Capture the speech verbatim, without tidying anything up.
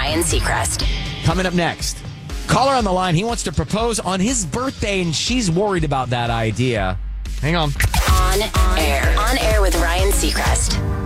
Ryan Seacrest. Coming up next, caller on the line. He wants to propose on his birthday, and she's worried about that idea. Hang on. On air. On air with Ryan Seacrest.